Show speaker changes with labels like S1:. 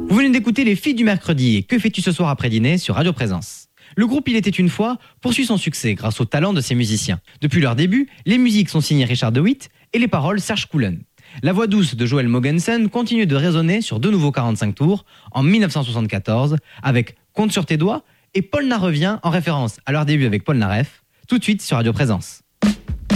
S1: Vous venez d'écouter Les Filles du Mercredi et Que fais-tu ce soir après dîner sur Radio Présence. Le groupe Il était une fois poursuit son succès grâce au talent de ses musiciens. Depuis leur début, les musiques sont signées Richard de Witt et les paroles Serge Coulen. La voix douce de Joel Mogensen continue de résonner sur de nouveaux 45 tours en 1974 avec Compte sur tes doigts et Polna revient en référence à leur début avec Paul Naref, tout de suite sur Radio Présence.